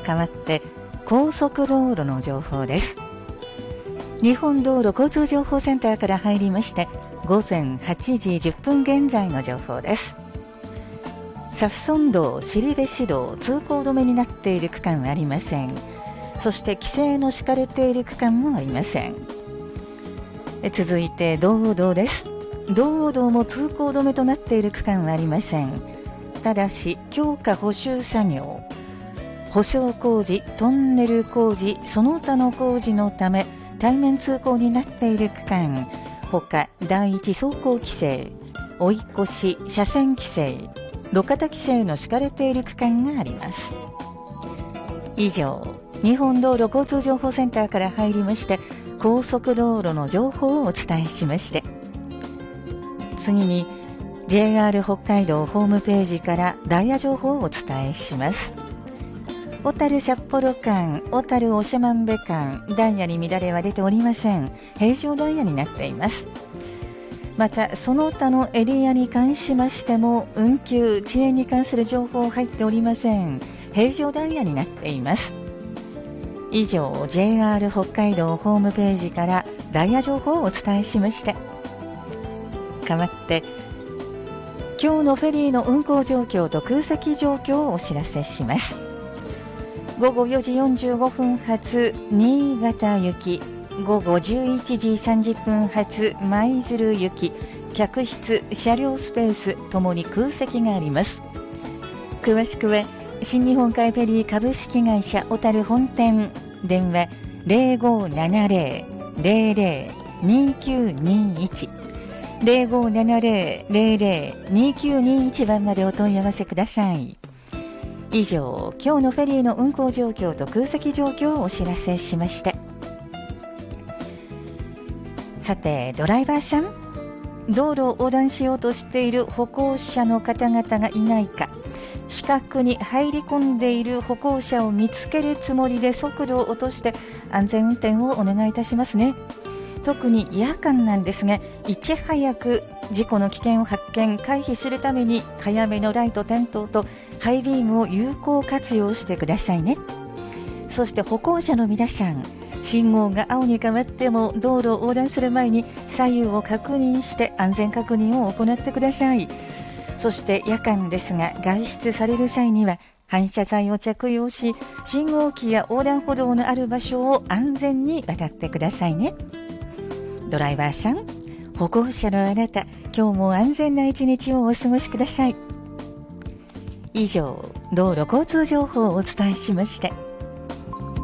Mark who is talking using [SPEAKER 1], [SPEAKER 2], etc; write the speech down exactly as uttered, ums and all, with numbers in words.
[SPEAKER 1] 変わって高速道路の情報です。日本道路交通情報センターから入りましてごぜんはちじじゅっぷん現在の情報です。札村道、後部道、通行止めになっている区間はありません。そして規制の敷かれている区間もありません。続いて道央道です。道央道も通行止めとなっている区間はありません。ただし強化補修作業、舗装工事、トンネル工事、その他の工事のため対面通行になっている区間、他第一走行規制、追い越し、車線規制、路肩規制の敷かれている区間があります。以上、日本道路交通情報センターから入りまして高速道路の情報をお伝えしまして、次に ジェイアール 北海道ホームページからダイヤ情報をお伝えします。小樽札幌間、小樽長万部間、ダイヤに乱れは出ておりません。平常ダイヤになっています。またその他のエリアに関しましても運休、遅延に関する情報入っておりません。平常ダイヤになっています。以上、 ジェイアール 北海道ホームページからダイヤ情報をお伝えしました。代わって今日のフェリーの運航状況と空席状況をお知らせします。ごごよじよんじゅうごふん発新潟行き、ごごじゅういちじさんじゅっぷん発舞鶴行き、客室、車両スペースともに空席があります。詳しくは新日本海フェリー株式会社小樽本店、電話 ゼロごななゼロ ゼロゼロ にきゅうにいち ゼロごななゼロ ゼロゼロ にきゅうにいち 番までお問い合わせください。以上、今日のフェリーの運航状況と空席状況をお知らせしました。さて、ドライバーさん、道路を横断しようとしている歩行者の方々がいないか、死角に入り込んでいる歩行者を見つけるつもりで速度を落として安全運転をお願いいたしますね。特に夜間なんですが、いち早く事故の危険を発見、回避するために早めのライト点灯とハイビームを有効活用してくださいね。そして歩行者の皆さん、信号が青に変わっても道路を横断する前に左右を確認して安全確認を行ってください。そして夜間ですが、外出される際には反射材を着用し、信号機や横断歩道のある場所を安全に渡ってくださいね。ドライバーさん、歩行者のあなた、今日も安全な一日をお過ごしください。以上、道路交通情報をお伝えしました。